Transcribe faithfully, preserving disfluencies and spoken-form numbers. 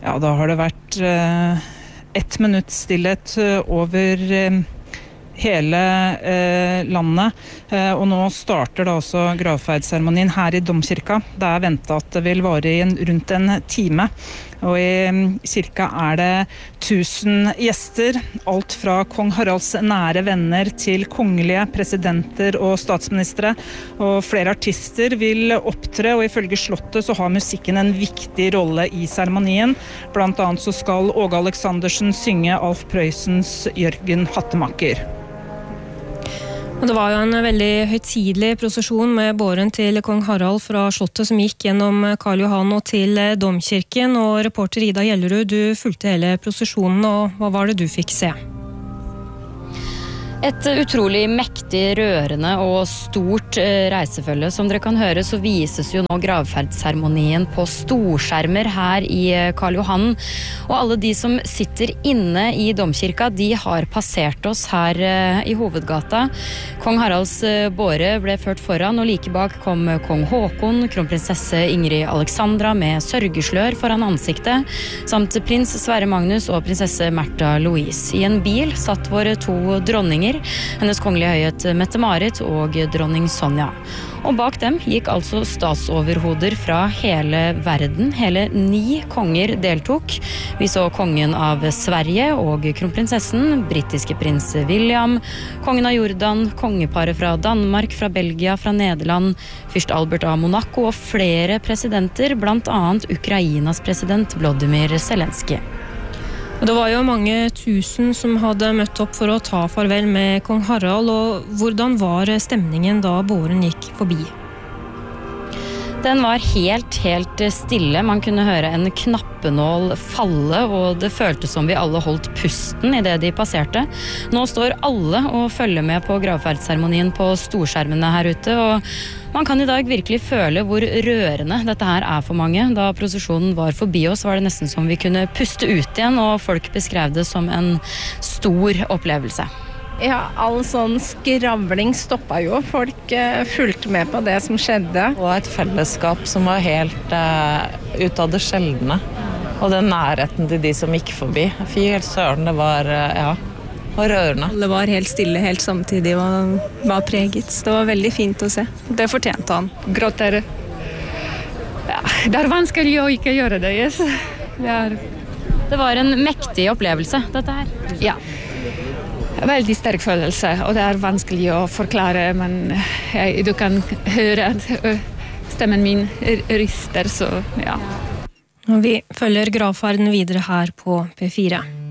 Ja, da har det vært eh, ett minutt stillhet over eh, hele eh, landet, eh, og nå starter da også gravferdsseremonien her i Domkirka. Det er ventet at det vil vare i en, rundt en time, og i kirka er det tusen gjester, alt fra kong Haralds nære venner til kongelige presidenter og statsministre, og flere artister vil opptre, og ifølge slottet så har musikken en viktig rolle i seremonien. Blant annet så skal Åge Aleksandersen synge Alf Prøysens Jørgen Hattemaker. Og det var jo en veldig høytidelig prosesjon med båren til kong Harald fra slottet som gikk gjennom Karl Johan og til Domkirken, og reporter Ida Gjellerud, du fulgte hele prosesjonen, og hva var det du fikk se? Et utrolig mektig, rørende og stort reisefølge. Som dere kan høre, så vises jo nå gravferdsseremonien på storskjermer her i Karl Johan. Og alle de som sitter inne i Domkirka, de har passert oss her i hovedgata. Kong Haralds båre ble ført foran, og like bak kom kong Håkon, kronprinsesse Ingrid Alexandra med sørgeslør foran ansiktet, samt prins Sverre Magnus og prinsesse Märtha Louise. I en bil satt våre to dronninger, hennes kongelige høyhet Mette-Marit og dronning Sonja. Og bak dem gikk altså statsoverhoder fra hele verden. Hele ni konger deltok. Vi så kongen av Sverige og kronprinsessen, britiske prins William, kongen av Jordan, kongeparet fra Danmark, fra Belgia, fra Nederland, fyrst Albert av Monaco og flere presidenter, blant annet Ukrainas president Volodymyr Zelenskyj. Det var jo mange tusen som hadde møtt opp for å ta farvel med kong Harald, og hvordan var stemningen da båren gikk forbi? Den var helt, helt stille. Man kunne høre en knappenål falle, og det føltes som vi alle holdt pusten i det de passerte. Nå står alle og følger med på gravferdsseremonien på storskjermene her ute, og man kan i dag virkelig føle hvor rørende dette her er for mange. Da prosesjonen var forbi oss, var det nesten som vi kunne puste ut igjen, og folk beskrev det som en stor opplevelse. Ja, all sånn skravling stoppet jo. Folk eh, fulgte med på det som skjedde. Det var et fellesskap som var helt eh, ut av det sjeldne. Og den nærheten til de som gikk forbi. Fy helt søren, det var, eh, ja, var rørende. Alle var helt stille, helt samtidig, og var preget. Det var veldig fint å se. Det fortjente han. Gråter. Ja, det er vanskelig å ikke gjøre det, yes. Det, er... det var en mektig opplevelse, dette her. Ja. Veldig sterk følelse, og det er vanskelig å forklare, men jeg, du kan høre at stemmen min ryster, så ja. Vi følger gravferden videre her på P fire.